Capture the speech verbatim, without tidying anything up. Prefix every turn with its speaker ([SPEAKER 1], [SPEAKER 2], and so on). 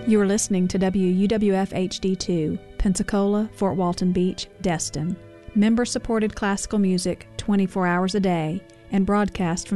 [SPEAKER 1] You are listening to W U W F H D two, Pensacola, Fort Walton Beach, Destin. Member-supported classical music twenty-four hours a day and broadcast from